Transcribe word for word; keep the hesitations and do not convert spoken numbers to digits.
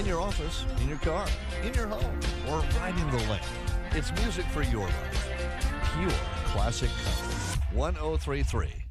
in your office, in your car, in your home, or riding the lane. It's music for your life. Pure classic country. one oh three point three